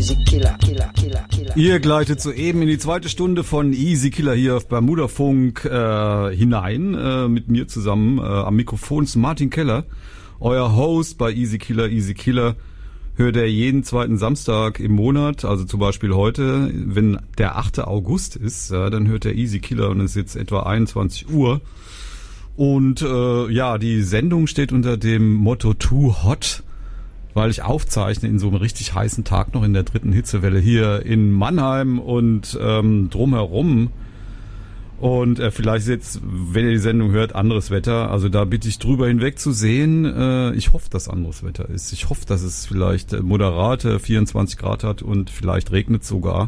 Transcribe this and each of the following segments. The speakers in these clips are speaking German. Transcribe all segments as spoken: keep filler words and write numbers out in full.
Easy Killer, Killer, Killer, Killer. Ihr gleitet soeben in die zweite Stunde von Easy Killer hier auf Bermudafunk äh, hinein. Äh, mit mir zusammen äh, am Mikrofon ist Martin Keller, euer Host bei Easy Killer, Easy Killer. Hört er jeden zweiten Samstag im Monat, also zum Beispiel heute, wenn der achte August ist, ja, dann hört er Easy Killer und es ist jetzt etwa einundzwanzig Uhr. Und äh, ja, die Sendung steht unter dem Motto Too Hot, weil ich aufzeichne in so einem richtig heißen Tag noch in der dritten Hitzewelle hier in Mannheim und ähm, drumherum. Und äh, vielleicht jetzt, wenn ihr die Sendung hört, anderes Wetter. Also da bitte ich drüber hinweg zu sehen. Äh, ich hoffe, dass anderes Wetter ist. Ich hoffe, dass es vielleicht äh, moderate vierundzwanzig Grad hat und vielleicht regnet sogar.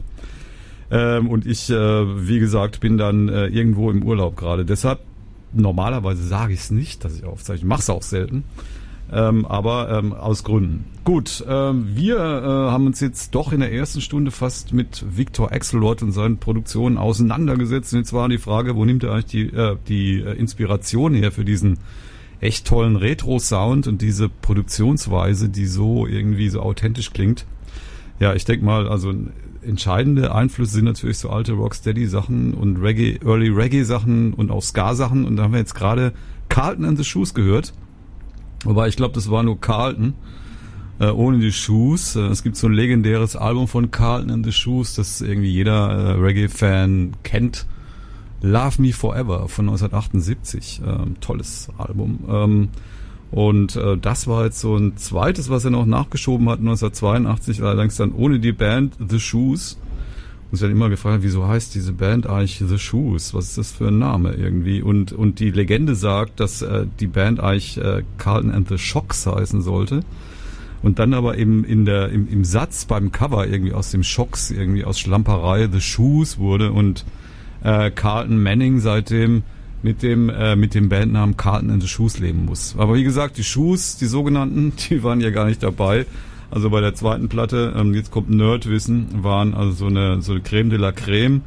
Ähm, und ich, äh, wie gesagt, bin dann äh, irgendwo im Urlaub gerade. Deshalb, normalerweise sage ich es nicht, dass ich aufzeichne. Ich mache es auch selten. Ähm, aber ähm, aus Gründen. Gut, ähm, wir äh, haben uns jetzt doch in der ersten Stunde fast mit Victor Axelrod und seinen Produktionen auseinandergesetzt. Und jetzt war die Frage, wo nimmt er eigentlich die, äh, die äh, Inspiration her für diesen echt tollen Retro-Sound und diese Produktionsweise, die so irgendwie so authentisch klingt. Ja, ich denke mal, also entscheidende Einflüsse sind natürlich so alte Rocksteady-Sachen und Reggae, Early Reggae-Sachen und auch Ska-Sachen. Und da haben wir jetzt gerade Carlton and the Shoes gehört. Wobei, ich glaube, das war nur Carlton, äh, ohne die Shoes. Äh, es gibt so ein legendäres Album von Carlton and the Shoes, das irgendwie jeder äh, Reggae-Fan kennt. Love Me Forever von neunzehnhundertachtundsiebzig. Ähm, tolles Album. Ähm, und äh, das war jetzt so ein zweites, was er noch nachgeschoben hat, neunzehnhundertzweiundachtzig, allerdings dann ohne die Band The Shoes. Und ich habe immer gefragt, wieso heißt diese Band eigentlich The Shoes? Was ist das für ein Name irgendwie? Und und die Legende sagt, dass äh, die Band eigentlich äh, Carlton and the Shocks heißen sollte. Und dann aber eben in der im, im Satz beim Cover irgendwie aus dem Shocks, irgendwie aus Schlamperei The Shoes wurde und äh, Carlton Manning seitdem mit dem äh, mit dem Bandnamen Carlton and the Shoes leben muss. Aber wie gesagt, die Shoes, die sogenannten, die waren ja gar nicht dabei. Also bei der zweiten Platte, ähm, jetzt kommt Nerdwissen, waren also so eine so eine Creme de la Creme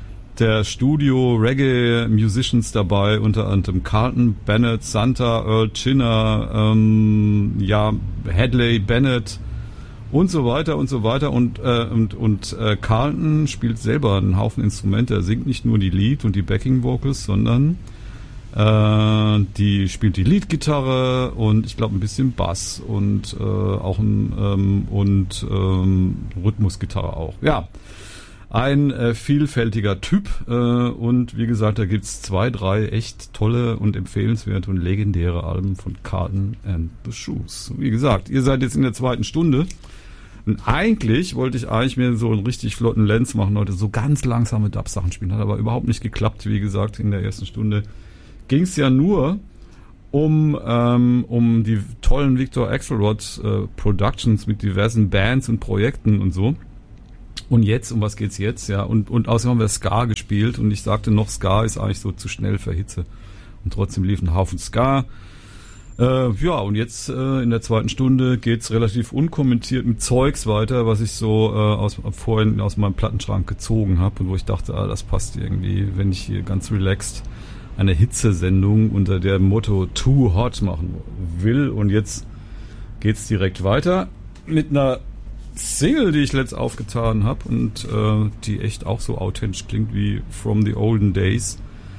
der Studio Reggae Musicians dabei, unter anderem Carlton Bennett, Santa, Earl Chinner, ähm, ja Hadley Bennett und so weiter und so weiter und äh, und und äh, Carlton spielt selber einen Haufen Instrumente. Er singt nicht nur die Lead und die Backing Vocals, sondern Äh, die spielt die Leadgitarre und ich glaube ein bisschen Bass und äh, auch ein ähm, und ähm, Rhythmusgitarre auch. Ja, ein äh, vielfältiger Typ äh, und wie gesagt, da gibt's zwei, drei echt tolle und empfehlenswerte und legendäre Alben von Carlton and the Shoes. Wie gesagt, ihr seid jetzt in der zweiten Stunde. Und eigentlich wollte ich eigentlich mir so einen richtig flotten Lenz machen heute, so ganz langsame Dub-Sachen spielen, hat aber überhaupt nicht geklappt, wie gesagt, in der ersten Stunde ging es ja nur um ähm, um die tollen Victor Axelrod äh, Productions mit diversen Bands und Projekten und so. Und jetzt, um was geht's jetzt? Ja, und und außerdem haben wir Ska gespielt und ich sagte noch, Ska ist eigentlich so zu schnell für Hitze. Und trotzdem lief ein Haufen Ska. Äh, ja, und jetzt äh, in der zweiten Stunde geht's relativ unkommentiert mit Zeugs weiter, was ich so äh, aus vorhin aus meinem Plattenschrank gezogen habe und wo ich dachte, ah, das passt irgendwie, wenn ich hier ganz relaxed eine Hitzesendung unter der Motto Too Hot machen will. Und jetzt geht's direkt weiter mit einer Single, die ich letzt aufgetan habe und äh, die echt auch so authentisch klingt wie From the Olden Days.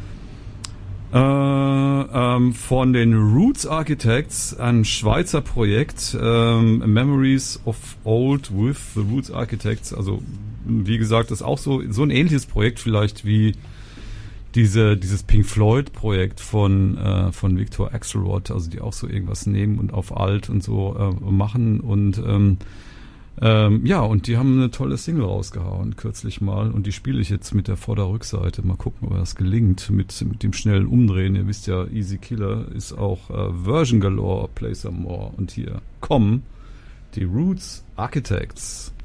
Äh, ähm, von den Roots Architects, ein Schweizer Projekt, ähm, Memories of Old with the Roots Architects. Also wie gesagt, das ist auch so, so ein ähnliches Projekt vielleicht wie diese dieses Pink Floyd Projekt von äh, von Victor Axelrod, also die auch so irgendwas nehmen und auf alt und so äh, machen und ähm, ähm, ja, und die haben eine tolle Single rausgehauen kürzlich mal und die spiele ich jetzt mit der Vorder-Rückseite. Mal gucken, ob das gelingt mit mit dem schnellen Umdrehen. Ihr wisst ja, Easy Killer ist auch äh, Version Galore, Play Some More und hier kommen die Roots Architects.